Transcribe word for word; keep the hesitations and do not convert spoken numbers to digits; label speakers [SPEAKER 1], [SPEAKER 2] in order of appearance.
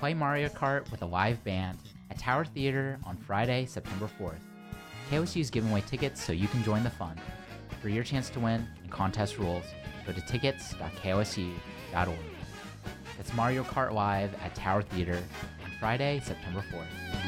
[SPEAKER 1] play Mario Kart with a live band at Tower Theater on Friday, September fourth. K O S U is giving away tickets so you can join the fun. For your chance to win and contest rules, go to tickets dot k o s u dot org. That's Mario Kart Live at Tower Theater on Friday, September fourth.